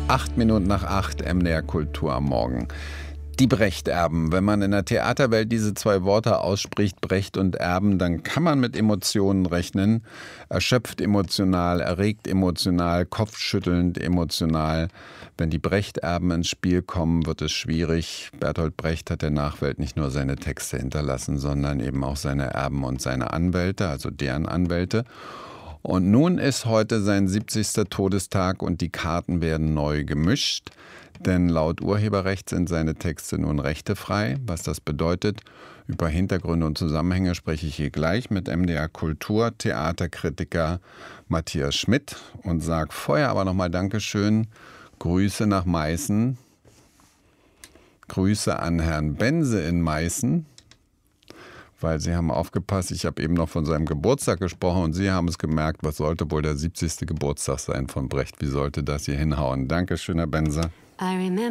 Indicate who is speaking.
Speaker 1: 8 Minuten nach 8, MDR Kultur am Morgen. Die Brecht-Erben. Wenn man in der Theaterwelt diese zwei Worte ausspricht, Brecht und Erben, dann kann man mit Emotionen rechnen. Erschöpft emotional, erregt emotional, kopfschüttelnd emotional. Wenn die Brecht-Erben ins Spiel kommen, wird es schwierig. Bertolt Brecht hat der Nachwelt nicht nur seine Texte hinterlassen, sondern eben auch seine Erben und seine Anwälte, also deren Anwälte. Und nun ist heute sein 70. Todestag und die Karten werden neu gemischt. Denn laut Urheberrecht sind seine Texte nun rechtefrei. Was das bedeutet, über Hintergründe und Zusammenhänge spreche ich hier gleich mit MDR Kultur Theaterkritiker Matthias Schmidt und sage vorher aber nochmal Dankeschön, Grüße nach Meißen, Grüße an Herrn Bense in Meißen, weil Sie haben aufgepasst, ich habe eben noch von seinem Geburtstag gesprochen und Sie haben es gemerkt, was sollte wohl der 70. Geburtstag sein von Brecht, wie sollte das hier hinhauen. Dankeschön, Herr Bense.